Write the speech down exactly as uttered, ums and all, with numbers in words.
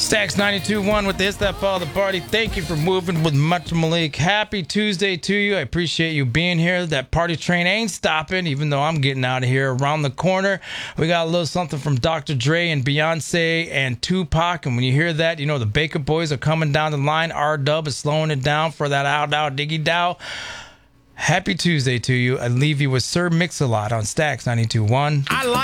Stacks ninety-two point one with the Hits That Follow the Party. Thank you for moving with Much Malik. Happy Tuesday to you. I appreciate you being here. That party train ain't stopping, even though I'm getting out of here. Around the corner, we got a little something from Doctor Dre and Beyonce and Tupac. And when you hear that, you know the Baker Boys are coming down the line. R-Dub is slowing it down for that Ow Dow Diggy Dow. Happy Tuesday to you. I leave you with Sir Mix-a-Lot on Stacks ninety-two point one. I like